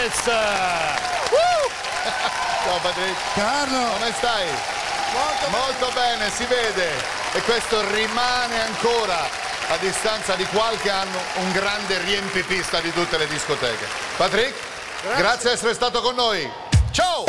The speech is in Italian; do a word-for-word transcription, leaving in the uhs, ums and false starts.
Lopez. Uh! Ciao Patrick. Carlo. Come stai? Molto, Molto bene, si vede. E questo rimane ancora, a distanza di qualche anno, un grande riempipista di tutte le discoteche. Patrick, grazie, grazie di essere stato con noi. Ciao!